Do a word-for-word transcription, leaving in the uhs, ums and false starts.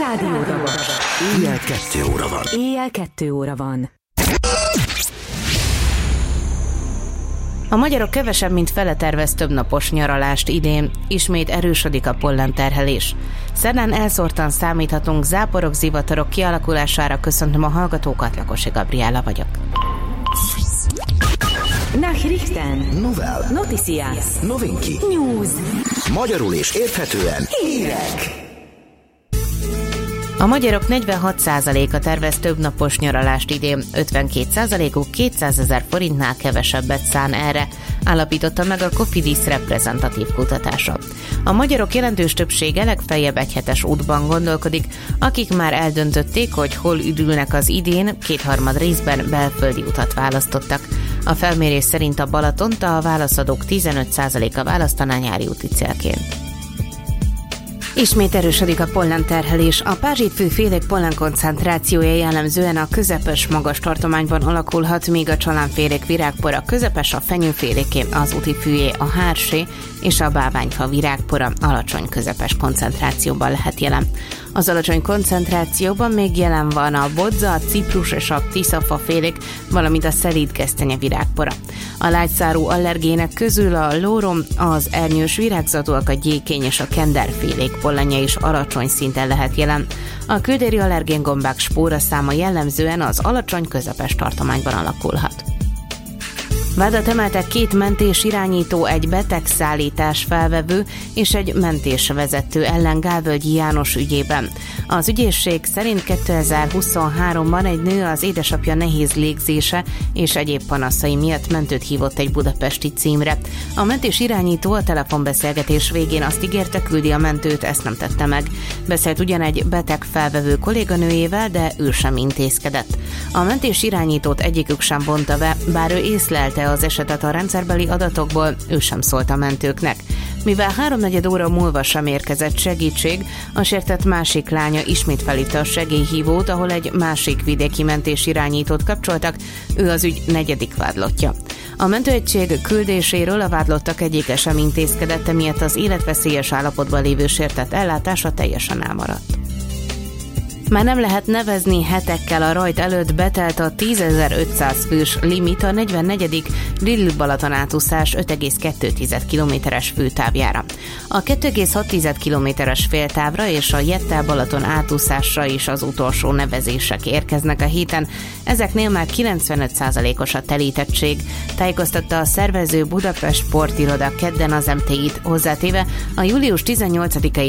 Rádió Ragaz. Éjjel kettő óra van. Éjjel kettő óra van. A magyarok kevesebb, mint fele tervez többnapos nyaralást idén. Ismét erősödik a pollenterhelés. Szerdán elszórtan számíthatunk záporok, zivatarok kialakulására. Köszöntöm a hallgatókat, Lakosi Gabriella vagyok. Nachrichten. Novel. Noticias. Novinki. News. Magyarul és érthetően. Hírek. A magyarok negyvenhat százaléka tervez többnapos nyaralást idén, ötvenkét százalékuk kétszázezer forintnál kevesebbet szán erre, állapította meg a Cofidis reprezentatív kutatása. A magyarok jelentős többsége legfeljebb egyhetes útban gondolkodik, akik már eldöntötték, hogy hol üdülnek az idén, kétharmad részben belföldi utat választottak. A felmérés szerint a Balatont a válaszadók tizenöt százaléka választaná nyári úti célként. Ismét erősödik a pollenterhelés. A pázsitfű félék pollenkoncentrációja jellemzően a közepes magas tartományban alakulhat, míg a csalánfélék virágpora közepes, a fenyőféléké, az útifűjé, a hársé és a bálványfa virágpora alacsony közepes koncentrációban lehet jelen. Az alacsony koncentrációban még jelen van a bodza, a ciprus és a tiszafa félék, valamint a szelíd gesztenye virágpora. A lágyszárú allergének közül a lórom, az ernyős virágzatúak, a gyékény és a kenderfélék pollenje is alacsony szinten lehet jelen. A küldéri allergéngombák spóraszáma jellemzően az alacsony közepes tartományban alakulhat. Vádat emeltek két mentésirányító, egy betegszállítás felvevő és egy mentésvezető ellen Gálvölgyi János ügyében. Az ügyészség szerint kétezer-huszonháromban egy nő az édesapja nehéz légzése és egyéb panaszai miatt mentőt hívott egy budapesti címre. A mentésirányító a telefonbeszélgetés végén azt ígérte, küldi a mentőt, ezt nem tette meg. Beszélt ugyan egy beteg felvevő kolléganőjével, de ő sem intézkedett. A mentésirányítót egyikük sem vonta be, bár ő észlelte az esetet a rendszerbeli adatokból, ő sem szólt a mentőknek. Mivel háromnegyed óra múlva sem érkezett segítség, a sértett másik lánya ismét felhívta a segélyhívót, ahol egy másik vidéki mentésirányítót kapcsoltak, ő az ügy negyedik vádlottja. A mentőegység küldéséről a vádlottak egyike sem intézkedett, emiatt az életveszélyes állapotban lévő sértett ellátása teljesen elmaradt. Már nem lehet nevezni, hetekkel a rajt előtt betelt a tízezer-ötszáz fős limit a negyvennegyedik Lille-Balaton átúszás öt egész kettő kilométeres főtávjára. A kettő egész hat kilométeres féltávra és a Jettel-Balaton átúszásra is az utolsó nevezések érkeznek a héten, ezeknél már kilencvenöt százalékos a telítettség, tájékoztatta a szervező Budapest Sportiroda kedden az em té i-t, hozzátéve a július tizennyolcadikai